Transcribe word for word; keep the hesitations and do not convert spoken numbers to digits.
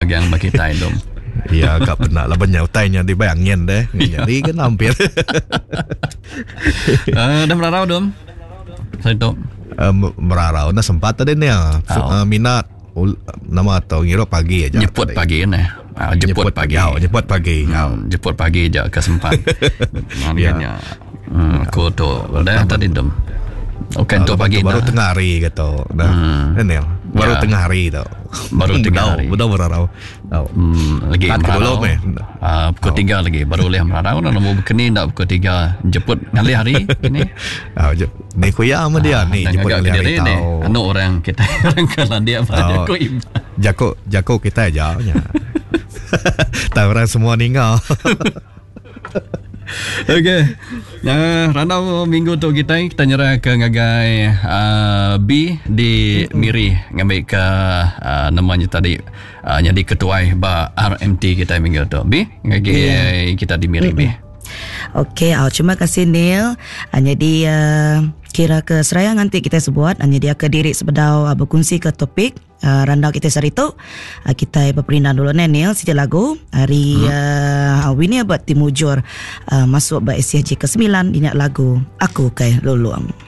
dagang bagi tai dom. Ya, kak pernah lah banyak utainya dibayangin deh. Jadi kan hampir. uh, dah merarau dom. Saya tu. Uh, merarau na sempat tadi ni ah. Uh, minat ul, nama atau ngira pagi aja. Jemput pagi ni. Uh, jemput, jemput pagi. Oh, jemput pagi. Hmm, jemput pagi je kesempat. Maknanya hmm, aku tu dah tadi dom. Oke, untuk pagi baru tengah hari gitu. Dah. Ini baru ya. tengah hari tu. Baru tengah hari. Betul merarau. Hmm, lagi merarau. Uh, pukul tiga lagi baru boleh merarau. Nak mau berkeni tak pukul tiga jemput kali hari ini. Ah, ni kuya sama dia ni jemput kali hari tahu. Anu orang kita orang kalau dia pada ko iba. Jako jako kita aja. Tahu orang semua ninggal. Okey. Uh, randau minggu tu kita kita nyerah ke ngagai uh, B di Miri ngambil ke uh, namanya tadi uh, jadi ketua ba R M T kita minggu tu. B ngagai yeah. Kita di Miri B. Okey, oh, terima kasih Neil. Uh, jadi uh, kira ke seraya nanti kita sebuat hanya dia ke diri sebedau uh, berkongsi ke topik uh, randau kita sehari tu uh, kita berperindah dulu ni Neil siti lagu hari hmm. uh, Winnie buat timujur uh, masuk ba S C H ke sembilan dinyak lagu aku kai luluang.